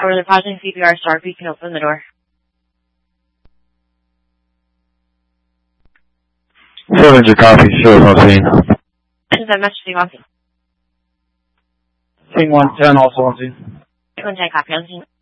Over the pausing CPR start, you can open the door. 700 copy, show us on scene. Is that message being on scene? King 110, also on scene. 210 copy on scene.